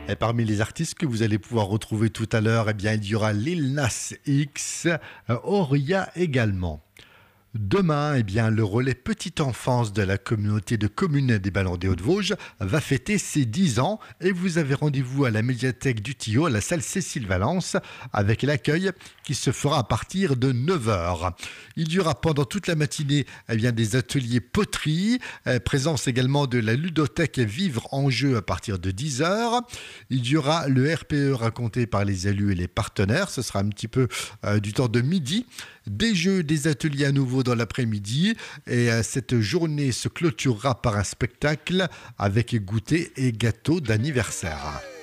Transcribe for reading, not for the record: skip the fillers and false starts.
Et parmi les artistes que vous allez pouvoir retrouver tout à l'heure, eh bien, il y aura Lil Nas X, Oria également. Demain, eh bien, le relais Petite Enfance de la communauté de communes des Ballons des Hauts-de-Vosges va fêter ses 10 ans et vous avez rendez-vous à la médiathèque du Tillot, à la salle Cécile Valence, avec l'accueil qui se fera à partir de 9 heures. Il y aura pendant toute la matinée eh bien, des ateliers poterie, présence également de la ludothèque Vivre en jeu à partir de 10 heures. Il y aura le RPE raconté par les élus et les partenaires, ce sera un petit peu du temps de midi. Des jeux, des ateliers à nouveau dans l'après-midi et cette journée se clôturera par un spectacle avec goûter et gâteau d'anniversaire.